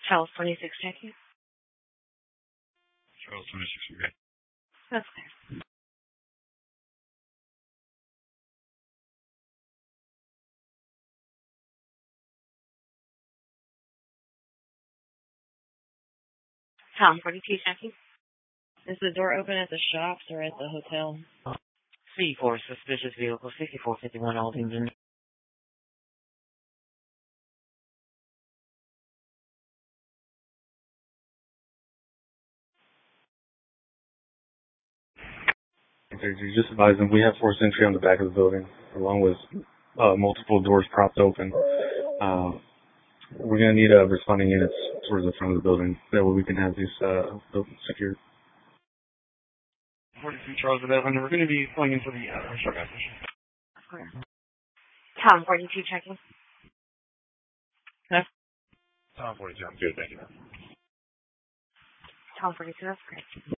Charles 26 checking. Charles 26, okay. That's clear. Tom 42 checking. Is the door open at the shops or at the hotel? C4, suspicious vehicle, 6451 Aldington. Just advise them we have forced entry on the back of the building, along with multiple doors propped open. We're going to need responding units towards the front of the building. That way we can have these buildings secured. 42 Charles 11, we're going to be pulling into the short gas station. Clear. Tom 42 checking. Tom 42, I'm good, thank you. Tom 42, that's great.